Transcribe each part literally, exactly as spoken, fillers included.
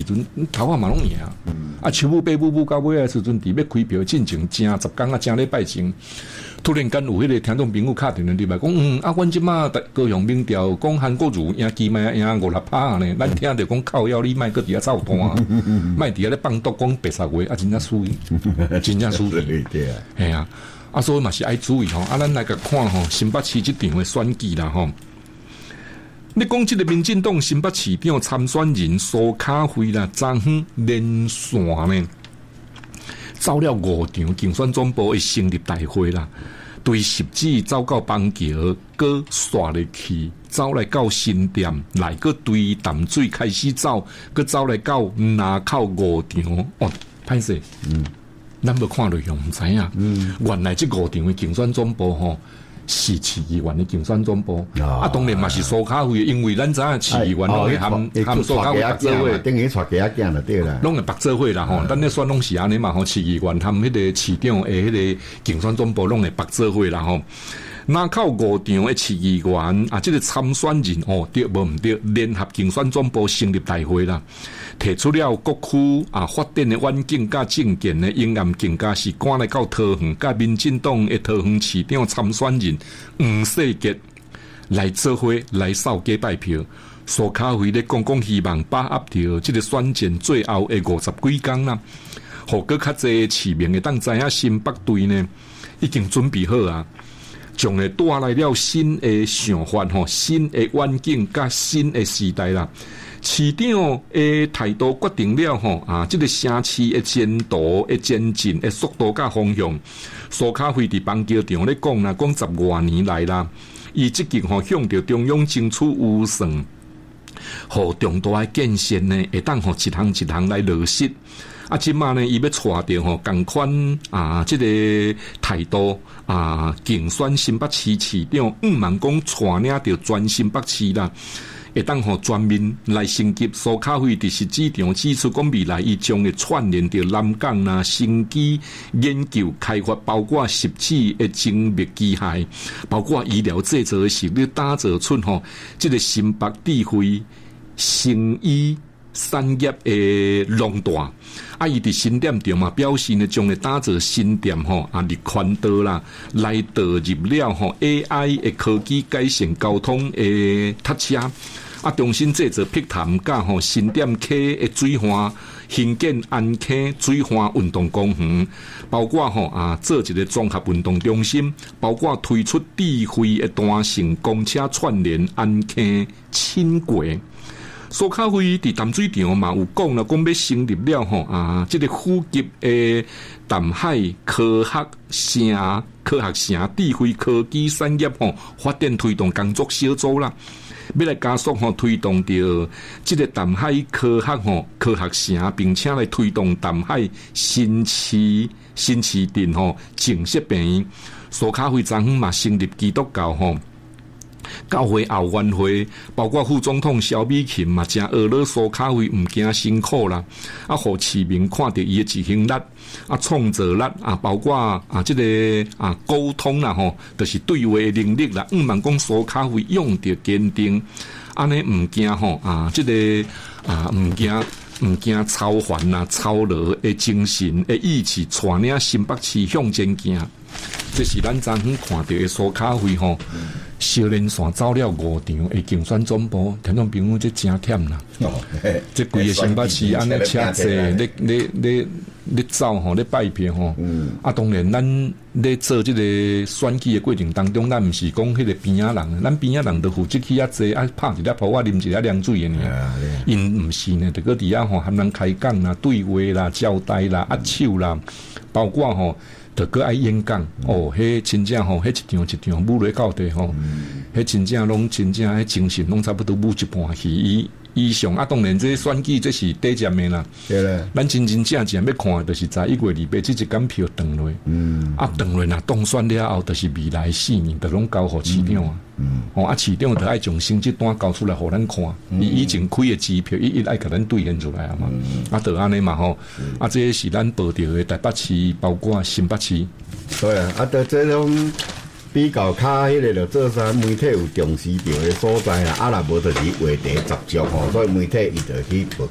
阵，头发嘛拢赢啊。啊，树母、爸母母到尾啊时阵，伫要开票进前正十天啊，正礼拜前，突然间有迄个听众朋友敲电话入来讲，嗯，啊，阮即马高雄民调讲韩国瑜赢几麦赢五六趴呢，咱听着讲靠腰，你卖个伫遐操蛋，卖伫遐咧放毒讲白煞话，啊，真正输伊，真正输伊， 对啊， 系啊，啊，所以嘛是爱注意吼，啊，咱来甲看吼，新北市即场诶选举啦吼。你讲即个民进党新北市长参选人苏卡辉啦，昨昏连线呢，走了五场竞选总部的成立大会啦，对十指走到邦桥，搁刷入去，走来到新店，来搁对淡水开始走，搁走来到南口五场，哦，歹势，嗯，咱无看内容唔知影，嗯，原来即五场的竞选总部吼。是市议员的竞选总部，哦、啊，当然嘛是苏卡辉，因为咱知影市议员拢会含含苏卡辉白做伙， 等于带家仔囝就对啦， 拢会白做伙啦吼。咱咧选拢是安尼嘛吼，市议员含迄个市长的迄个竞选总部拢会白做伙啦吼。南口五场的市议员啊，这个参选人哦，对无毋对？联合竞选总部成立大会啦，提出了各区啊发展的远景甲政见的应验更加是赶来到桃园，甲民进党的桃园市长参选人黄世杰来做伙来扫街拜票。苏卡辉咧讲讲，希望把握到这个选战最后的五十几天啦，互搁较侪市民会当知影新北队呢已经准备好啊。将会带来了新的想法吼，新的远景甲新的时代啦。市长的态度决定了吼啊，这个城市的前途、的前进的速度甲方向。苏卡辉伫邦桥场咧讲啦，讲十多年来啦，伊积极吼向着中央争取预算，互重大的建设呢，会当互一项一项来落实。啊，即马呢，伊要带着吼共款啊，即、这个态度啊，竞选新北市市长，毋茫讲带领着全新北市啦，会当互全面来升级。苏卡辉伫实际上指出，讲未来伊将会串联着南港啦、新基研究开发，包括十指的精密机械，包括医疗制造的实力，打造出吼即、这个新北智慧生医产业的垄断。啊，伊伫新店场嘛表示呢，将会打造新店吼啊，日宽道啦，来导入了吼 A I 的科技改善交通的塞车，啊，重新制造碧潭甲吼新店溪的水岸，兴建安溪水岸运动公园，包括吼啊做一个综合运动中心，包括推出智慧的单线公车串联安溪轻轨。苏卡辉伫淡水场嘛有讲啦，讲要成立了吼啊，即、这个府级诶淡海科学城、科学城智慧科技产业吼发展推动工作小组啦，要来加速吼推动着即个淡海科学吼科学城，并且来推动淡海新市新市镇吼正式病。苏卡辉昨昏嘛成立基督教吼。教会后援会，包括副总统萧美琴嘛，真俄罗苏卡辉唔惊辛苦啦，啊，互市民看到伊的执行力、啊创造力啊，包括啊这个啊沟通啦吼，就是对话的能力啦。毋茫讲苏卡辉用着坚定，安尼唔惊吼啊，这个啊唔惊唔惊超凡啦、超罗的精神的意志，带领新北市向前行。这是咱昨昏看到的苏卡辉吼。小连线走了五场的竞选总部，听众朋友这真忝啦！哦，这规个新北市安尼车济，咧咧咧咧走吼，咧拜票吼。嗯。啊，当然咱咧做这个选举的过程当中，咱毋是讲迄个边仔人，咱边仔人都负责去遐济，啊拍一粒泡啊，啉一粒凉水的尔。因毋是呢，这个伫遐吼，含人开讲啦、对话啦、交代啦、握手啦，包括吼。就搁爱演讲、嗯、哦，迄真正吼，迄一场一场舞落到底吼，迄、嗯、真正拢真正迄精神拢差不多舞一半去以以上啊。当然，这选举这是短暂的啦，对啦。咱真真正正要看的，就是在一月二八这一间票断落，嗯，啊断落呐，当选了后，就是未来四年，就拢交互市长啊，嗯，哦啊，市长就爱将成绩单交出来互咱看，伊、嗯、以前开的支票，伊一爱甲咱兑现出来啊嘛，嗯、啊，就安尼嘛吼，啊，这是咱报道的台北市，包括新北市。 对啊，啊，对这种比较较迄个，就做啥媒体有重视到的所在啦，啊，若无就是话题十足吼，所以媒体伊就去报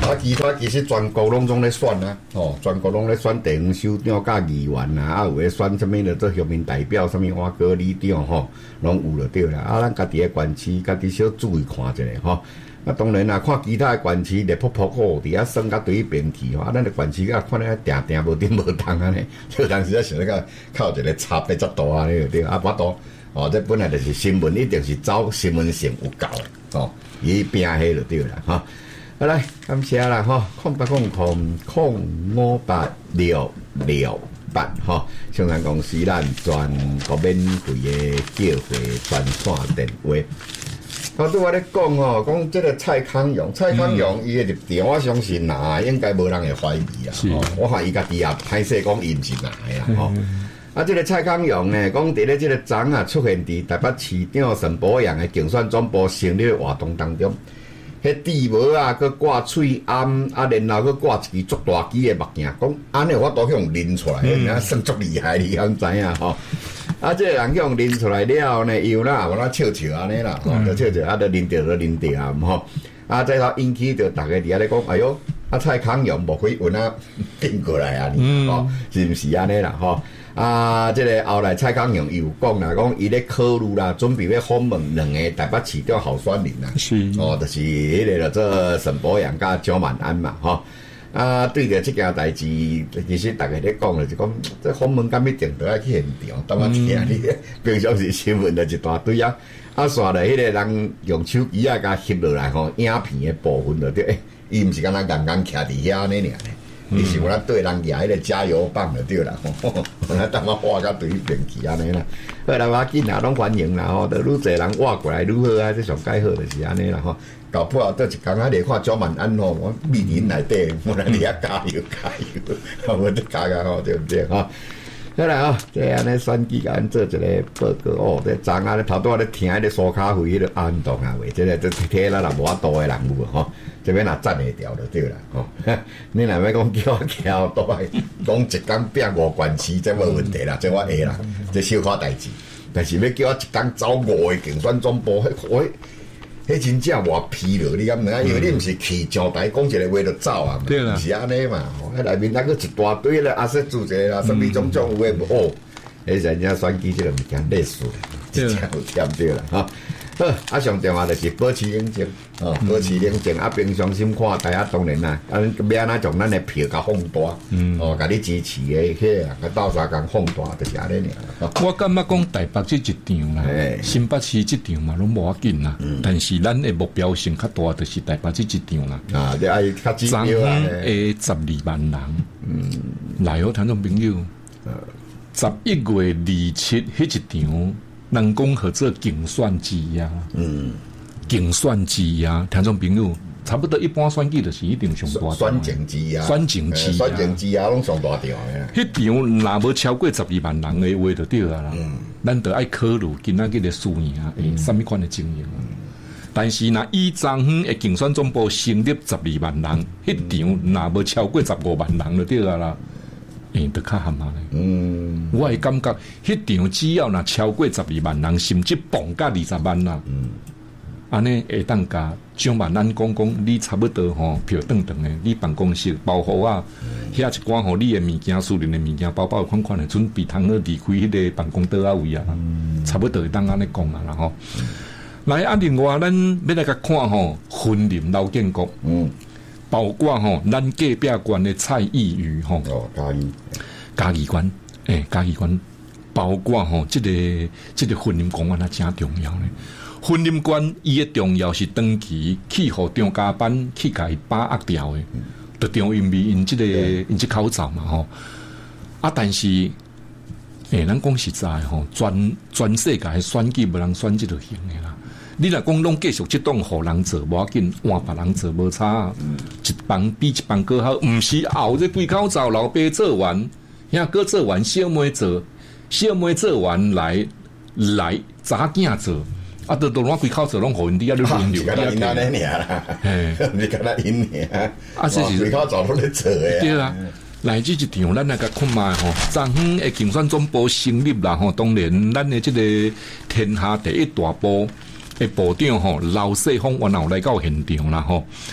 啊，其他其实全国拢总咧选啊，哦，全国拢咧选地方首长甲议员啊，啊有咧选什么咧做乡民代表，什么碗糕里长吼，拢有就对啦。啊，咱家己诶县市，家己小注意看一下吼。啊，当然啦，看其他诶县市咧扑扑好，伫遐算甲对边去吼，啊，咱诶县市啊看咧定定无顶无当安尼，就当时啊想咧个靠一个差别遮大安尼就对，啊，巴度哦，这本来就是新闻，一定是走新闻性有够诶，哦，伊拼迄就对啦，吼。好来，感谢啦吼，空八空空空五八六六八吼，上山公司咱全国免费诶叫货专线电话。头拄我咧讲吼，讲即个蔡康永，蔡康永伊诶立场，我相信呐，应该无人会怀疑啊。哦，我看伊家己也歹势讲伊毋是哪个啦吼。啊，即、這个蔡康永呢，讲伫咧即个昨啊出现伫台北市长陈保阳诶竞选总部成立活动当中。迄地帽啊，佮挂喙暗啊，然後佮挂一支足大支诶目鏡，講安尼我都去用拎出來，嗯、啊，算足厲害，你敢知影吼？啊，即、這個人去用拎出來了後呢，又啦，無啦笑笑安尼啦，吼、嗯，就笑笑，啊，就拎着就拎着啊，吼，啊，再頭引起着大家伫遐咧講，哎喲，啊，蔡康永無可以運啊變過來啊，你吼，是毋是安尼啦，吼？啊，即、這個後來蔡康永又講啦，講伊咧考慮啦，準備要訪問兩個台北市長候選人啦，是哦，就是迄個做沈伯洋甲蔣萬安嘛，吼、哦、啊，對着即件代志，其實大家咧講咧就講，即訪問敢一定都要去現場，當我聽你平常時新聞就一大堆啊，啊，刷來迄個人用手機啊甲翕落來吼，影片誒部分就對，誒，伊毋是敢若硬硬徛佇遐安尼爾。你是有咱對人舉迄個加油棒就對啦，吼，咱等我畫甲對邊去安尼啦。好啦，我緊啊，攏歡迎啦，吼，就愈濟人畫過來愈好啊，這上介好就是安尼啦，吼。搞不好倒一工仔嚟看蔣萬安吼，我面前內底，我來你遐加油加油，我都加加吼，對唔對吼？好啦吼，這安尼選舉甲咱做一個報告哦，這昨仔咧頭拄仔咧聽迄個蘇卡會迄個安動啊話，這個這體啦啦無法度誒人物吼。這邊若讚會掉就對啦，吼！你若要講叫我徛倒來，講一工拼五縣市，這無問題啦，這我會啦，這小可代志。但是要叫我一工走五個競選總部，迄迄迄真正偌疲勞，你敢唔知？因為你毋是去上台講一個話就走啊，對啦，是安尼嘛？迄內面那個一大堆咧，阿說主席啦，什麼種種有誒哦，迄人家選舉這個物件歷史，真正有添對啦，吼！好，啊上電話就是保持冷靜，哦，保持冷靜，啊平常心看待啊，當然啦，啊要安怎將咱的票甲放大，嗯，哦，甲你支持的迄個，甲鬥相共放大，就是安尼爾。 我感覺講台北這一場啦，新北市這場嘛，攏無要緊啦，但是咱的目標性較大，就是台北這一場啦。啊，你愛較指標啊，誒，十二萬人，嗯，來好聽眾朋友，十一月二七迄一場。人講合作競選季啊，嗯，競選季啊，聽眾朋友，差不多一般選舉就是一定上大場。選情季啊，選情季啊，選情季啊，攏上大場嘅。迄場若無超過十二萬人嘅話就對啊啦，嗯，咱就愛考慮今仔日嘅事業啊，誒，什麼款嘅經營啊？但是若以昨昏嘅競選總部成立十二萬人，迄場若無超過十五萬人就對啊啦。誒，得較含下咧。嗯，我係感覺，迄場只要若超過十二萬人，甚至磅甲二十萬啦。嗯，安尼會當甲蔣萬安講講，你差不多吼票轉轉誒，你辦公室包袱啊，遐、嗯、一寡吼你誒物件、私人誒物件，包包款款誒，準備通去離開迄個辦公桌啊位啊，嗯、差不多會當安尼講啊啦吼。嗯、來啊，另外咱要來甲看吼，雲林老建國。嗯。包括吼，咱隔壁縣的蔡意瑜吼，哦，嘉義，嘉義縣，誒，嘉義縣，包括吼，即、這個即、這個雲林公園啊，真重要咧。雲林縣伊嘅重要是長期去互張家班去甲伊把握掉嘅，就中因為因即個因即口罩嘛吼。啊，但是誒，咱講實在吼，全全世界選舉無人選即就行嘅啦。你若講攏繼續即種互人做，無要緊，換別人做無差，嗯、一幫比一幫更好。毋是後這幾口罩老爸做完，遐個做完小妹做，小妹做完來來查囝做，啊，都都攞幾口罩攏互因啲啊，你輪流啲啊，你敢那爾啦？嘿，你敢那因爾？啊，這是幾口罩攏咧做誒。對啦，來這一場咱來甲看賣吼，昨昏誒競選總部成立啦吼，當然咱誒即個天下第一大部。誒部長吼劉世峰原來來到現場啦吼，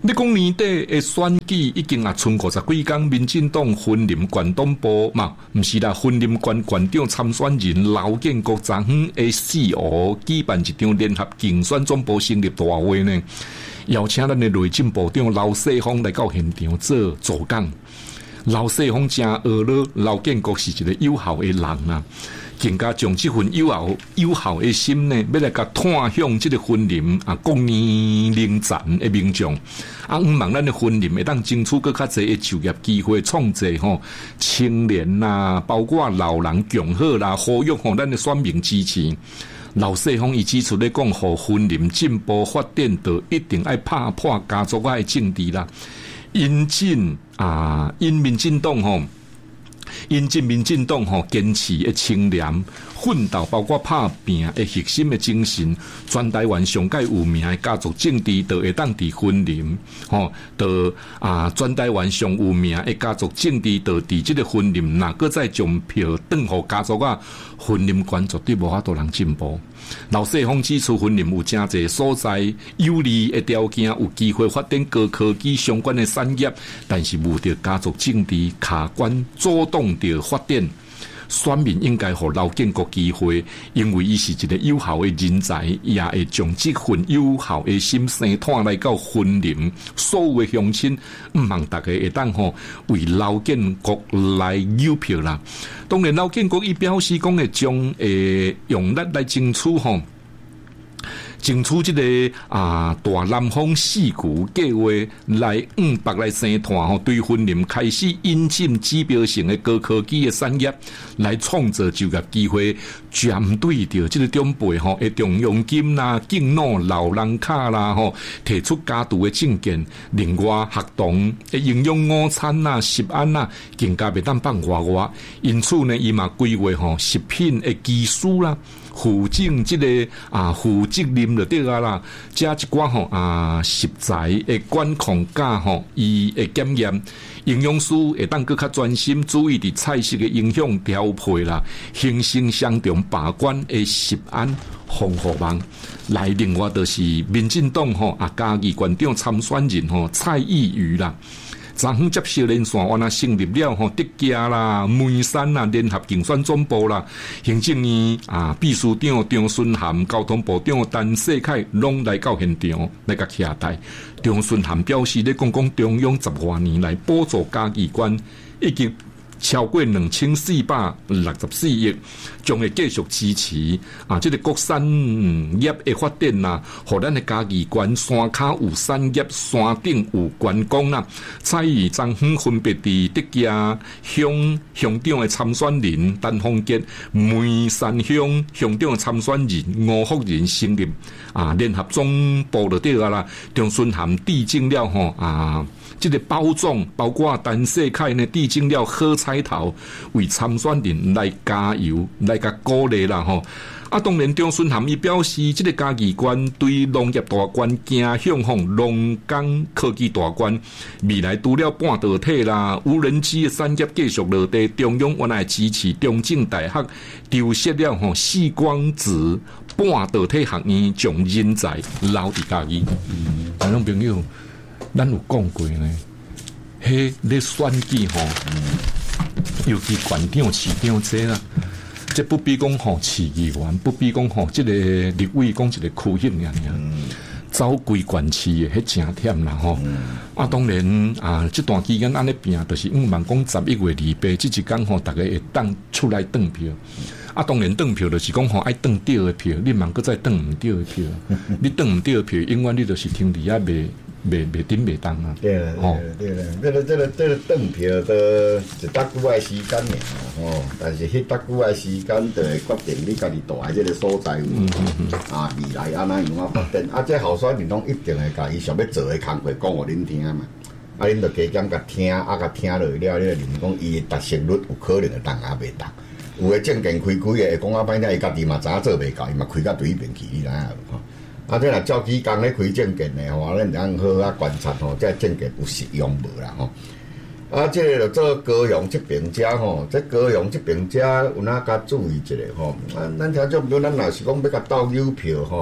你讲年底的选举已經啊，剩五十幾天，民進黨雲林縣黨部嘛，唔是啦，雲林縣縣長參選人劉建國昨昏的四號舉辦一場聯合競選總部成立大會呢，邀請咱的內政部長劉世芳來到現場做主講。劉世芳真學了，劉建國是一個有效的人啊。更加將這份有效有效的心呢，要來甲探向這個雲林啊，公年齡層的民眾啊，唔望咱的雲林會當爭取更較濟的就業機會，創造吼青年啦，包括老人強好啦，呼籲吼咱的選民支持。劉世芳伊指出咧講，互雲林進步發展，就一定愛打破家族嘅政治啦。因進啊，因民進黨吼。因進民進黨吼堅持的清廉奮鬥，包括拍拼的核心的精神，全台灣上界有名的家族政治，就會當佇雲林吼，就啊全台灣上有名的家族政治，就佇這個雲林，若閣再將票轉互家族啊，雲林縣絕對無法度人進步。劉世芳指出，雲林有真濟所在有利的條件，有機會發展高科技相關的產業，但是無着家族政治卡關阻擋着發展。選民應該互劉建國機會，因為伊是一個有效的人才，也會將這份有效的心生態來到雲林所有的鄉親，唔望大家會當吼為劉建國來遊票啦。當然，劉建國伊表示講會將誒用力來爭取吼。爭取這個啊大南方四區計劃來五百來生團吼，對雲林開始引進指標性的高科技的產業，來創造就業機會。針對着這個長輩吼，會重用金啦、敬老老人卡啦吼，提出加度的政見，另外學童的營養午餐啦、食安啦，更加袂當放外外。因此呢，伊嘛規劃吼食品的技術啦。負責這個啊，負責任就對啊啦，加一寡吼啊食材的管控架吼，伊的檢驗，營養師會當更較專心注意佇菜色的營養調配啦，形成相同把關的食安防護網。來另外就是民進黨吼啊，嘉義縣長參選人吼蔡意瑜啦。昨昏接受連線，我那成立了吼德家啦、梅山啦聯合競選總部啦，行政院啊秘書長張順涵、交通部長陳世凱攏來到現場來甲徛台。張順涵表示咧，講講中央十多年來補助嘉義縣已經超過兩千四百六十四億，將會繼續支持啊！這個國產業的發展啦，互咱的嘉義縣山卡有產業，山頂有觀光啦。蔡意昨昏分別佇德家鄉鄉長的參選人陳鳳傑、梅山鄉鄉長的參選人吳福仁成立啊聯合總部就對啊啦，張順涵致敬了吼啊！這個包裝包括陳世凱呢致敬了好彩頭，為參選人來加油，來甲鼓勵啦吼。啊，當然張順涵伊表示，這個嘉義縣對農業大縣走向吼農工科技大縣，未來除了半導體啦、無人機嘅產業繼續落地，中央原來支持中正大學調設了吼視光子半導體學院，將人才留佇嘉義。嗯，觀眾朋友。咱有講過呢，迄咧選舉吼，尤其縣長、市長這啦，這不比講吼市議員，不比講吼這個立委講一個區域爾爾，走規縣市嘅，迄真忝啦吼。啊，當然啊，這段期間安尼拼，就是毋茫講十一月二八，即一天吼，大家會當出來登票。啊，當然登票就是講吼愛登對嘅票，你茫閣再登唔對嘅票，你登唔對嘅票，永遠你就是聽佇遐袂。袂袂頂袂當啊！ 對啦，哦，對啦，這個這個這個登票都一搭久的時間爾哦，但是迄搭久的時間就會決定你家己住喺這個所在有嗯嗯嗯啊未來安怎樣啊發展啊！這候選人攏一定會甲伊想要做的工課講互恁聽嘛，啊，恁就加減甲聽，啊，甲聽落了，你認為講伊的達成率有可能會當啊袂當，有的政見開開的會講啊歹聽，伊家己嘛知影做袂到，伊嘛開甲對伊邊去，你知影無？啊，這若照幾工咧開政見的吼，咱通好好觀察吼，這政見有實用無啦吼。啊，這個就做高雄這邊遮吼，這高雄這邊遮有哪較注意一下吼？啊，咱聽眾朋友，咱若是講要甲鬥郵票吼，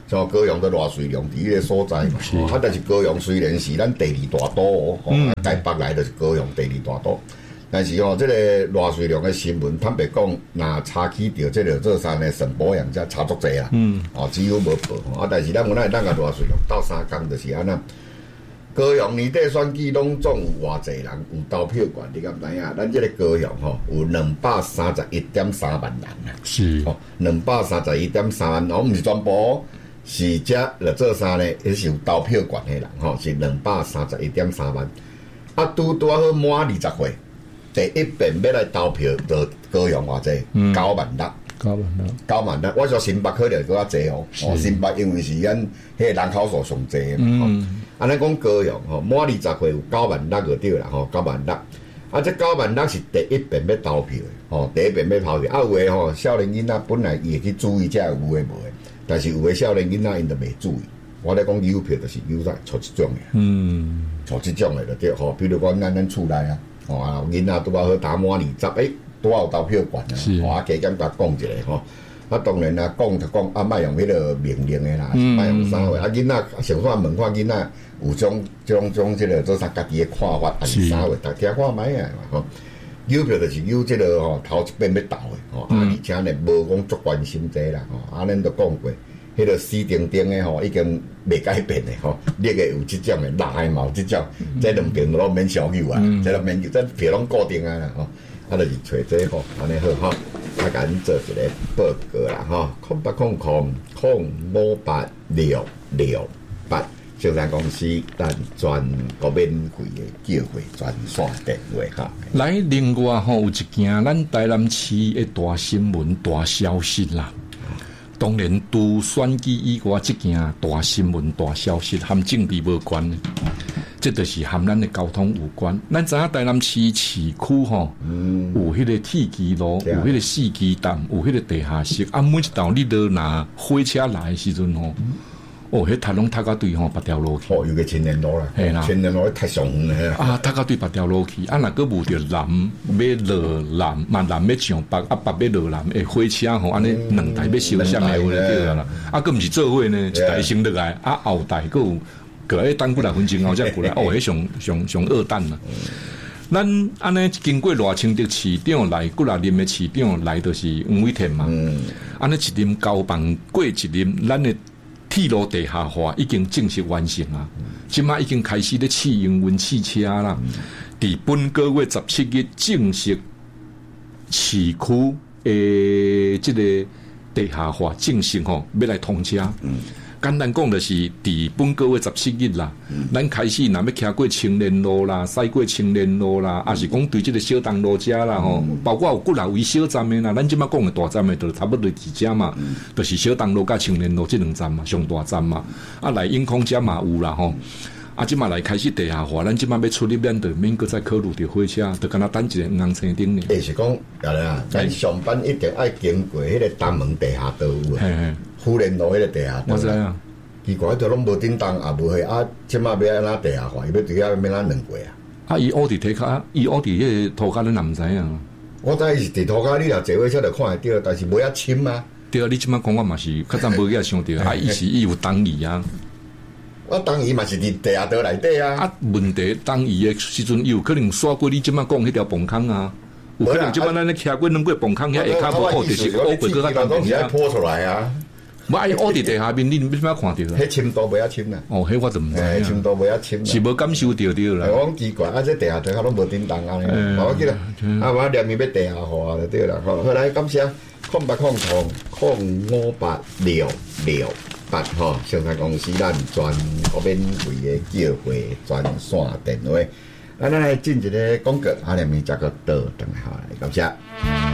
像高雄的热水量伫迄个所在嘛，哦，啊，但是高雄虽然是咱第二大都哦，哦，台北来就是高雄第二大都，但是哦，这个热水量的新闻，坦白讲，若查起到这个这山的沈保养者差足济啦，嗯，哦，几乎无报，啊，但是咱有咱咱个热水量到三工就是安那。高雄年底选举拢总有偌济人有投票权，你敢知影？咱这个高雄吼有两百三十一点三万人啊， 是哦，两百三十一点三万，我毋是全部，是遮了做啥呢？迄是有投票权的人吼，是两百三十一点三万。啊，拄拄好满二十岁，第一遍要来投票，就高雄偌济九万六。 九万六， 九万六，我说新北可能搁较济哦。哦，新北因为是咱迄个人口数上济嘛。嗯。安尼讲高雄吼，满二十岁有九万六就对啦吼，九万六。啊，这九万六是第一遍要投票的，吼，第一遍要投票。啊，有诶吼，少年囡仔本来伊会去注意，遮有诶无诶，但是有诶少年囡仔因就袂注意。我咧讲邮票就是邮在出即种诶。嗯。出即种诶就对吼，比如讲咱咱厝内啊，吼啊，囡仔拄啊好打满二十，诶。多有投票权啊！啊，加减甲讲一下吼。啊，当然啦，讲就讲啊，莫用迄个命令的啦，莫用啥话。啊，囡仔上山问看囡仔有种种种即个做啥家己的看法，还是啥话？大家看卖啊吼。邮票就是邮即个吼，头一遍要投的吼，啊，而且呢无讲足关心这啦吼。啊，咱都讲过，迄个死定定的吼，已经未改变的吼。你个有即种的，哪的嘛有即种，这两边都免小友啊，这两边这票拢固定啊啦吼。啊，就是找这吼，安尼好吼，啊，甲咱做一个报告啦吼，空八空空空五八六六八，生产公司咱全国免费的叫货专线电话哈。 来，另外吼有一件咱台南市的大新闻、大消息啦。当然，除选举以外，这件大新闻、大消息和政治无关。这就是和咱的交通有关。咱知影台南市市区吼，嗯、有迄个铁基路，有迄个四基站，有迄个地下室。啊，每一道你都拿火车来的时阵吼，嗯、哦，迄塔拢塔到对吼，别条路去。 哦，有个青年路啦， 系啦， 青年路太上远了。 啊，塔到对别条路去。啊，若个无着南要落南，嘛南要上北，啊北要落南，诶，火车吼，安尼两台要相相的话就对啦。啊，佫毋是做伙呢，一台先落来，啊后台佫有。个诶，等几来分钟后才过来，哦，迄上上上二蛋啦。咱安尼经过偌清的市长来，几来任的市长来，就是黄伟田嘛。安尼一任交棒过一任，咱的铁路地下化已经正式完成啊！即马已经开始咧试营运汽车啦。伫本个月十七日正式市区诶，即个地下化正式吼要来通车。简单讲就是，伫本个月十七日啦，嗯、咱开始若要骑过青年路啦，驶过青年路啦，也、嗯、是讲对即个小东路遮啦吼，嗯、包括有几若位小站的啦，咱即马讲的大站的，就差不多几遮嘛，嗯、就是小东路甲青年路即两站嘛，上大站嘛，啊来永康遮嘛有啦吼，啊即马来开始地下化，咱即马要出入免得免搁再考虑着火车，就敢若等一个红青顶呢。 诶，是讲，然啊，咱上班一定爱经过迄个东门地下道有啊。富联路迄个地下道， 我知啊。 奇怪，迄条拢无叮当，也无去啊！即马要安怎地下化？伊要对遐要安怎两过啊？ 啊！伊乌伫体卡，伊乌伫迄个涂骹，咱也毋知影。 我知伊是伫涂骹，你若坐火车就看会到，但是无遐深啊。 对啊，你即马讲我嘛是，较早无遐想到，啊，伊是伊有当伊啊。 我当伊嘛是伫地下道内底啊。啊， 问题当伊的时阵，有可能刷过你即马讲迄条崩坑啊。有可能即马咱咧骑过两过崩坑，遐下骹无好，就是乌过搁较东边啊。拖出来啊！ 无爱乌伫地下面，你要怎看到啦？ 迄深度袂遐深啦。 哦，迄我就毋知影。 深度袂遐深。 是无感受到着啦。 我讲奇怪，啊，这地下道拢无叮当啊！我记得，啊，我念伊要地下化就对啦。好，后来感谢空八空空空五八六六八吼，生产公司咱全国免费的叫货专线电话。啊，咱来进一个广告，啊，念伊则个倒转来，好，感谢。